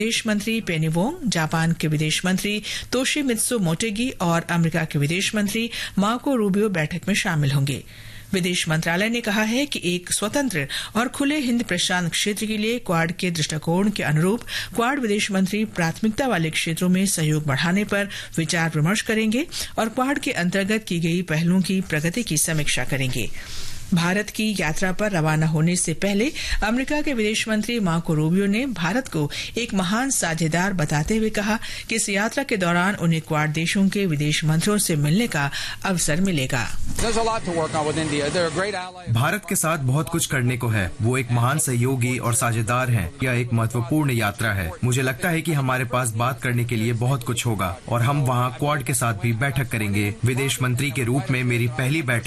विदेश मंत्री पेनी Wong, Japan के विदेश मंत्री तोशिमित्सु मोटेगी और अमेरिका के विदेश मंत्री मार्को रूबियो बैठक में शामिल होंगे। विदेश मंत्रालय ने कहा है कि एक स्वतंत्र और खुले हिंद प्रशांत क्षेत्र के लिए क्वाड के दृष्टिकोण के अनुरूप क्वाड विदेश मंत्री प्राथमिकता वाले क्षेत्रों में सहयोग बढ़ाने पर विचार विमर्श करेंगे और क्वाड के अंतर्गत की गई पहलों की प्रगति की समीक्षा करेंगे। भारत की यात्रा पर रवाना होने से पहले अमेरिका के विदेश मंत्री मार्को रूबियो ने भारत को एक महान साझेदार बताते हुए कहा कि इस यात्रा के दौरान उन्हें क्वाड देशों के विदेश मंत्रियों से मिलने का अवसर मिलेगा। भारत के साथ बहुत कुछ करने को है। वो एक महान सहयोगी और साझेदार हैं। यह एक महत्वपूर्ण यात्रा है। मुझे लगता है कि हमारे पास बात करने के लिए बहुत कुछ होगा और हम वहाँ क्वाड के साथ भी बैठक करेंगे। विदेश मंत्री के रूप में मेरी पहली बैठक